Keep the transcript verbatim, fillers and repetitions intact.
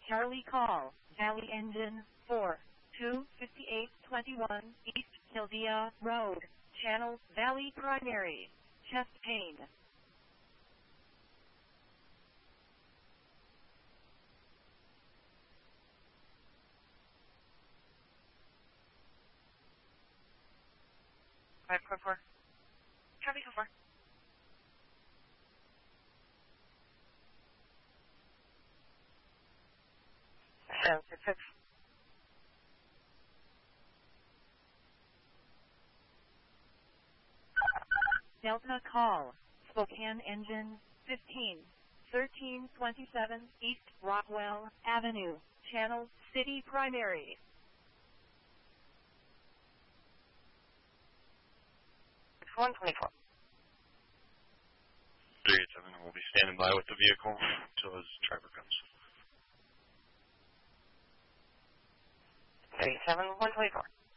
Charlie call, Valley engine, four, two fifty-eight twenty-one, East Hildea Road, channel, Valley primary, chest pain. five four four. Charlie four four. seven six six. Delta call, Spokane engine, fifteen, thirteen twenty-seven, East Rockwell Avenue, channel, city primary. one twenty-four. three eight seven, we'll be standing by with the vehicle until his driver comes. three seven one twenty-four.